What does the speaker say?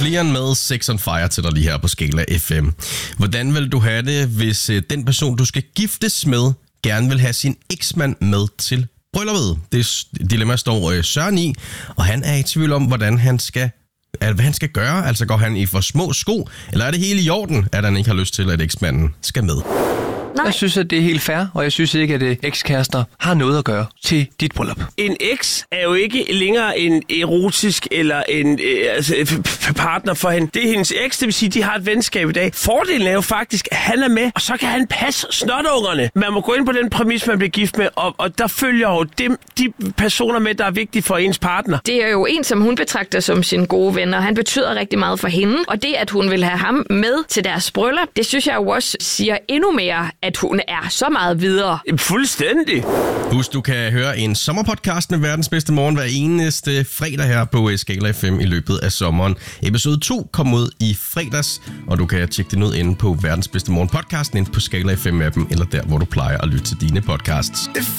Leon med Sex on Fire til dig lige her på Skala FM. Hvordan vil du have det, hvis den person, du skal giftes med, gerne vil have sin eksmand med til brylluppet? Det dilemma står Søren i, og han er i tvivl om, hvad han skal gøre. Altså går han i for små sko, eller er det hele i orden, at han ikke har lyst til, at eksmanden skal med? Nej. Jeg synes, at det er helt fair, og jeg synes ikke, at ekskærester har noget at gøre til dit bryllup. En eks er jo ikke længere en erotisk eller en partner for hende. Det er hendes eks, det vil sige, at de har et venskab i dag. Fordelen er jo faktisk, at han er med, og så kan han passe snotungerne. Man må gå ind på den præmis, man bliver gift med, og der følger jo de personer med, der er vigtige for ens partner. Det er jo en, som hun betragter som sin gode ven, og han betyder rigtig meget for hende. Og det, at hun vil have ham med til deres bryllup, det synes jeg jo også siger endnu mere, at hun er så meget videre. Fuldstændig. Husk, du kan høre en sommerpodcast med Verdens Bedste Morgen hver eneste fredag her på Skala FM i løbet af sommeren. Episode 2 kom ud i fredags, og du kan tjekke den ud inde på Verdens Bedste Morgen podcasten inde på Skala FM-appen, eller der, hvor du plejer at lytte til dine podcasts.